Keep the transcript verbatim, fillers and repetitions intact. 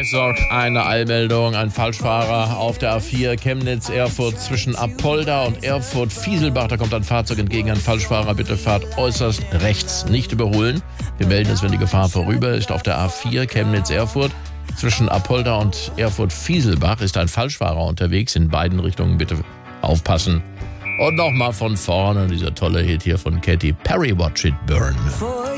So, eine Eilmeldung, ein Falschfahrer auf der A vier Chemnitz-Erfurt zwischen Apolda und Erfurt-Fieselbach. Da kommt ein Fahrzeug entgegen, ein Falschfahrer. Bitte fahrt äußerst rechts, nicht überholen. Wir melden es, wenn die Gefahr vorüber ist. Auf der A vier Chemnitz-Erfurt zwischen Apolda und Erfurt-Fieselbach ist ein Falschfahrer unterwegs. In beiden Richtungen bitte aufpassen. Und nochmal von vorne dieser tolle Hit hier von Katy Perry, Watch It Burn.